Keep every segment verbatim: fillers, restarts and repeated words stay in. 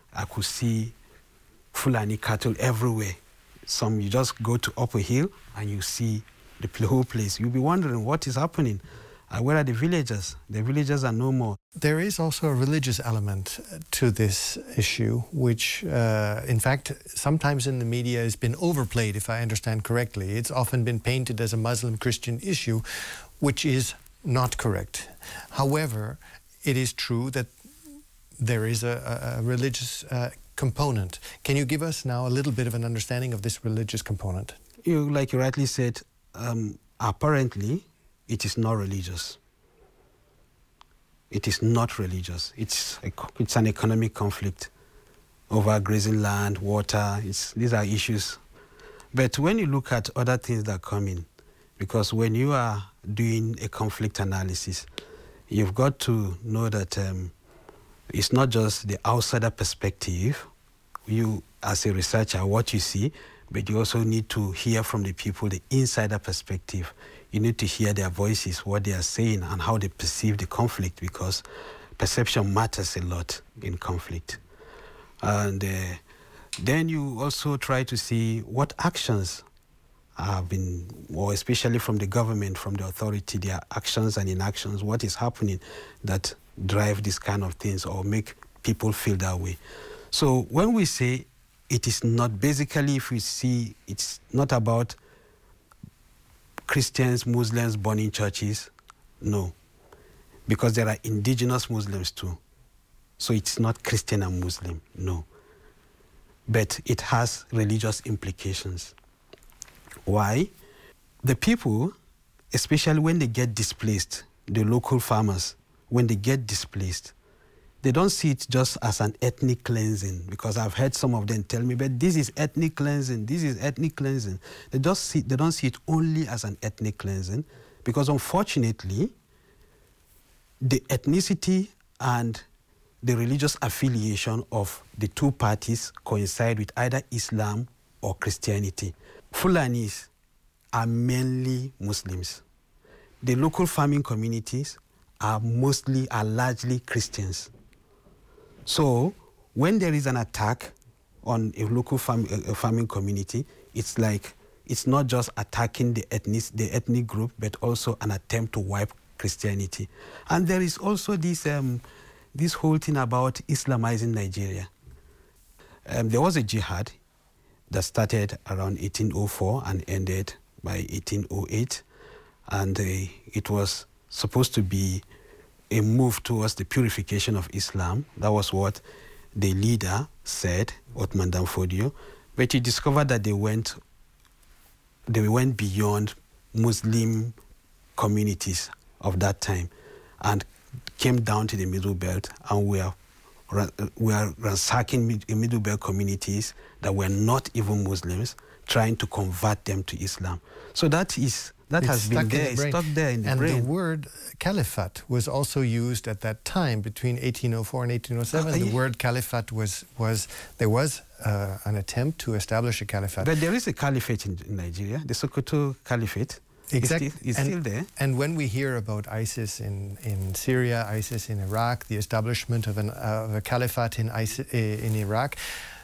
I could see Fulani cattle everywhere. Some, you just go to Upper Hill and you see the whole place. You'll be wondering what is happening. Uh, where are the villagers? The villagers are no more. There is also a religious element to this issue, which, uh, in fact, sometimes in the media has been overplayed, if I understand correctly. It's often been painted as a Muslim-Christian issue, which is not correct. However, it is true that there is a, a religious uh, component. Can you give us now a little bit of an understanding of this religious component? You, like you rightly said, um, apparently, it is not religious. It is not religious. It's, a, it's an economic conflict over grazing land, water. It's, these are issues. But when you look at other things that come in, because when you are doing a conflict analysis, you've got to know that um, it's not just the outsider perspective. You, as a researcher, what you see, but you also need to hear from the people the insider perspective. You need to hear their voices, what they are saying, and how they perceive the conflict, because perception matters a lot in conflict. And uh, then you also try to see what actions have been, or especially from the government, from the authority, their actions and inactions, what is happening that drive these kind of things or make people feel that way. So when we say it is not, basically if we see, it's not about Christians, Muslims burning churches, no. Because there are indigenous Muslims too. So it's not Christian and Muslim, no. But it has religious implications. Why? The people, especially when they get displaced, the local farmers, when they get displaced, they don't see it just as an ethnic cleansing, because I've heard some of them tell me, but this is ethnic cleansing, this is ethnic cleansing. They, just see, they don't see it only as an ethnic cleansing, because unfortunately, the ethnicity and the religious affiliation of the two parties coincide with either Islam or Christianity. Fulanis are mainly Muslims. The local farming communities are mostly, are largely Christians. So when there is an attack on a local farm, a farming community, it's like, it's not just attacking the ethnic, the ethnic group, but also an attempt to wipe Christianity. And there is also this, um, this whole thing about Islamizing Nigeria. Um, there was a jihad that started around eighteen oh four and ended by eighteen oh eight. And uh, it was supposed to be a move towards the purification of Islam. That was what the leader said, Othman Dan Fodio. But he discovered that they went, they went beyond Muslim communities of that time and came down to the Middle Belt, and we are, we are ransacking Middle Belt communities that were not even Muslims, trying to convert them to Islam. So that is That it's has been there, the it's stuck there in the and brain. And the word caliphate was also used at that time, between eighteen oh four and eighteen oh seven. Uh, the yeah. word caliphate was, was there was uh, an attempt to establish a caliphate. But there is a caliphate in, in Nigeria, the Sokoto Caliphate. Exactly. It's, still, it's and, still there. And when we hear about ISIS in, in Syria, ISIS in Iraq, the establishment of, an, uh, of a caliphate in, ISIS, uh, in Iraq,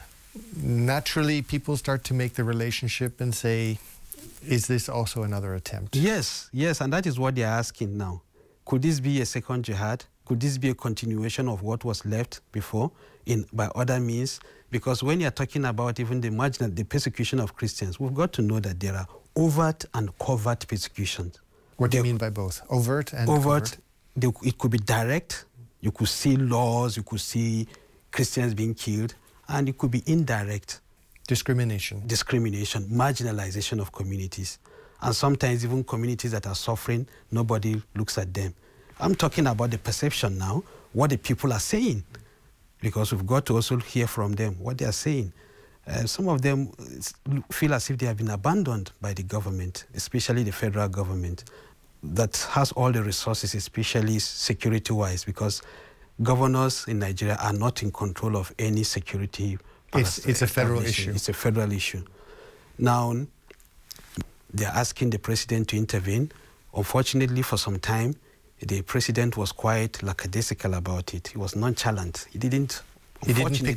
naturally people start to make the relationship and say, is this also another attempt? Yes, yes, and that is what they're asking now. Could this be a second jihad? Could this be a continuation of what was left before in by other means? Because when you're talking about even the marginal, the persecution of Christians, we've got to know that there are overt and covert persecutions. What do you they, mean by both? Overt and overt, covert? They, it could be direct. You could see laws, you could see Christians being killed, and it could be indirect. Discrimination. Discrimination, marginalization of communities. And sometimes even communities that are suffering, nobody looks at them. I'm talking about the perception now, what the people are saying, because we've got to also hear from them what they are saying. Uh, some of them feel as if they have been abandoned by the government, especially the federal government, that has all the resources, especially security-wise, because governors in Nigeria are not in control of any security. It's, it's a federal issue. It's a federal issue. Now, they're asking the president to intervene. Unfortunately, for some time, the president was quite lackadaisical about it. He was nonchalant. He didn't, he didn't pick